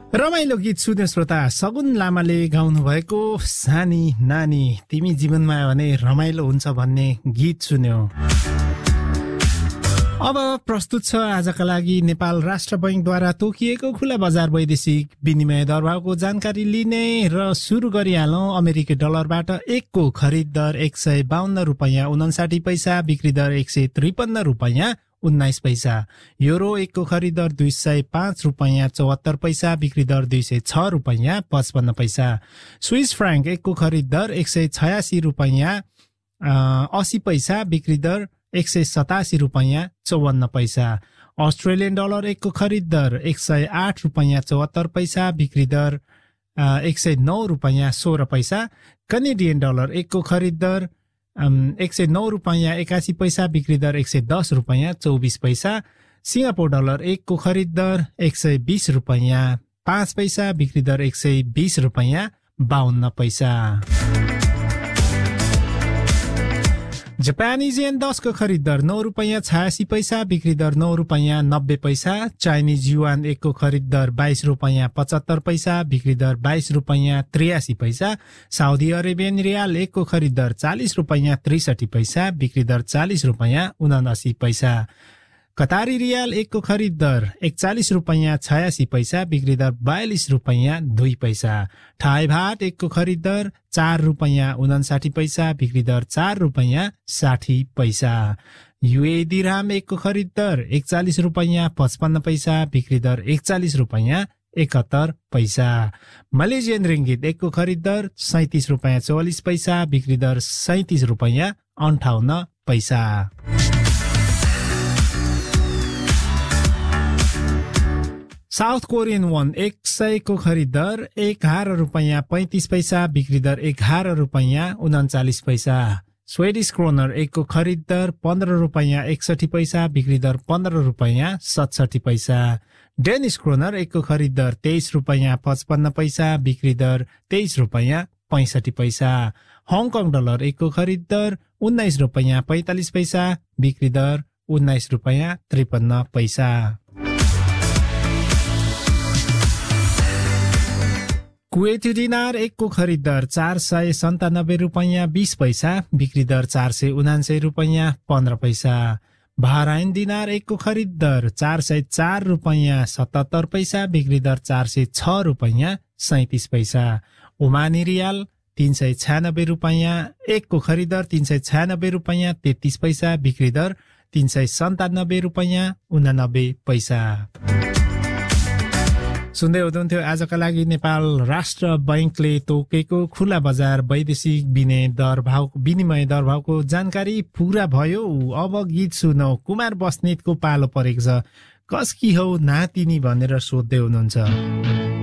रमाइलो गीत सुन्ने श्रोता सगुन लामाले गाउनु भएको सानी नानी तिमी जीवनमा भने रमाइलो हुन्छ भन्ने गीत सुन्यो। अब प्रस्तुत छ आजका लागि नेपाल राष्ट्र बैंकद्वारा तोकिएको खुला बजार वैदेशिक विनिमय दरभावको जानकारी लिने र सुरु गरिहालौं। अमेरिकी डलरबाट एकको खरिद दर 152 रुपैयाँ 59 पैसा, बिक्री दर 153 रुपैयाँ 19 पैसा। यूरो एकको खरिद दर 205 रुपैयाँ 74 पैसा, बिक्री दर 206 रुपैयाँ 55 पैसा। स्विस फ्रांक एकको खरिद दर 186 रुपैयाँ 80 पैसा, बिक्री दर 187 रुपैयाँ 54 पैसा। अस्ट्रेलियन डलर एकको खरिद दर 108 रुपैयाँ 74 पैसा, बिक्री दर 109 रुपैयाँ 16 पैसा। कनेडियन डलर एकको खरिद दर 109 रुपैयाँ 81 पैसा, बिक्री दर 110 रुपैयाँ 24 पैसा। सिंगापुर डलर एकको खरिद दर 120 रुपैयाँ 5 पैसा, बिक्री दर 120 रुपैयाँ 52 पैसा। जापानीज येन 10 को खरिद दर 9 रुपैयाँ 86 पैसा, बिक्री दर 9 रुपैयाँ 90 पैसा। चाइनीज युआन एक को खरिद दर 22 रुपैयाँ 75 पैसा, बिक्री दर 22 रुपैयाँ 83 पैसा। साउदी अरेबियन रियाल एक को खरिद दर 40 रुपैयाँ 63 पैसा, बिक्री दर 40 रुपैयाँ 79 पैसा। कतारी रियाल एक को खरिद दर 41 रुपैयाँ 86 पैसा, बिक्री दर 42 रुपैयाँ 2 पैसा। थाई भात एक को खरिद दर 4 रुपैयाँ 59 पैसा, बिक्री दर 4 रुपैयाँ 60 पैसा। यूएई दिरहाम एक को खरिद दर 41 रुपैयाँ 55 पैसा, बिक्री दर 41 रुपैयाँ 71 पैसा। मलेसियन रिंगिट एक को खरिद दर 37 रुपैयाँ 44 पैसा, बिक्री दर 37 रुपैयाँ 58 पैसा। साउथ कोरियन वोन 100 को खरिद दर 11 रुपैयाँ 35 पैसा, बिक्री दर 11 रुपैयाँ 39 पैसा। स्वेडिश क्रोनर एक को खरिद दर 15 रुपैयाँ 61 पैसा, बिक्री दर 15 रुपैयाँ 67 पैसा। डेनिश क्रोनर एक को खरिद दर 23 रुपैयाँ 55 पैसा, बिक्री दर 23 रुपैयाँ 65 पैसा। हांगकांग डलर एक को खरिद दर 19 रुपैयाँ 45 पैसा, बिक्री दर 19 रुपैयाँ 53 पैसा। कुवेती दिनार एक को खरिद दर 497 रुपैयाँ 20 पैसा, बिक्री दर 479 रुपैयाँ 15 पैसा। बहराइन दिनार एक को खरिद दर 404 रुपैयाँ 77 पैसा, बिक्री दर 406 रुपैयाँ 37 पैसा। ओमानी रियाल 396 रुपैयाँ एक को खरिद दर 396 रुपैयाँ 33 पैसा, बिक्री दर 397 रुपैयाँ 89 पैसा। सुन्दै हुनुहुन्थ्यो आजका लागि नेपाल राष्ट्र बैंकले तोकेको खुला बजार वैदेशिक विनिमय दरभावको जानकारी पूरा भयो। अब गीत सुनौ। कुमार बस्नेतको पालो परेको छ। कसकी हौ नातिनी भनेर सोध्दै हुनुहुन्छ।